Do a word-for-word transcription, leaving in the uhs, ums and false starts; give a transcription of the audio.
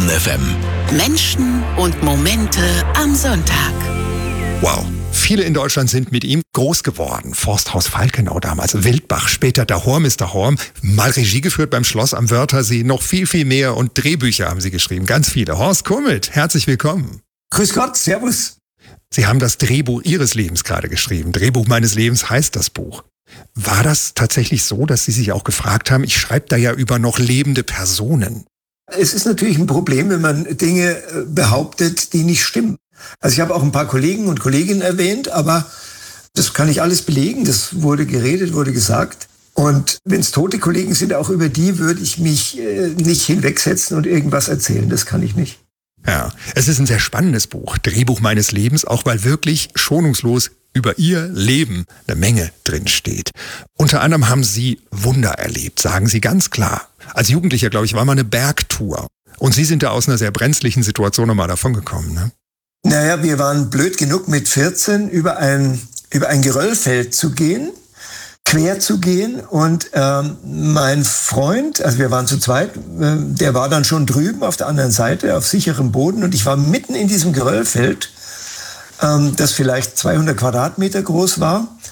F M. Menschen und Momente am Sonntag. Wow. Viele in Deutschland sind mit ihm groß geworden. Forsthaus Falkenau damals, Wildbach, später Dahorm ist Dahorm. Mal Regie geführt beim Schloss am Wörthersee, noch viel, viel mehr. Und Drehbücher haben Sie geschrieben, ganz viele. Horst Kummelt, herzlich willkommen. Grüß Gott, servus. Sie haben das Drehbuch Ihres Lebens gerade geschrieben. Drehbuch meines Lebens heißt das Buch. War das tatsächlich so, dass Sie sich auch gefragt haben, ich schreibe da ja über noch lebende Personen? Es ist natürlich ein Problem, wenn man Dinge behauptet, die nicht stimmen. Also ich habe auch ein paar Kollegen und Kolleginnen erwähnt, aber das kann ich alles belegen. Das wurde geredet, wurde gesagt. Und wenn es tote Kollegen sind, auch über die würde ich mich äh, nicht hinwegsetzen und irgendwas erzählen. Das kann ich nicht. Ja, es ist ein sehr spannendes Buch, Drehbuch meines Lebens, auch weil wirklich schonungslos über Ihr Leben eine Menge drin steht. Unter anderem haben Sie Wunder erlebt, sagen Sie ganz klar. Als Jugendlicher, glaube ich, war mal eine Bergtour. Und Sie sind da aus einer sehr brenzlichen Situation nochmal davon gekommen, ne? Naja, wir waren blöd genug, mit vierzehn über ein, über ein Geröllfeld zu gehen, quer zu gehen. Und ähm, mein Freund, also wir waren zu zweit, äh, der war dann schon drüben auf der anderen Seite, auf sicherem Boden. Und ich war mitten in diesem Geröllfeld, ähm, das vielleicht zweihundert Quadratmeter groß war.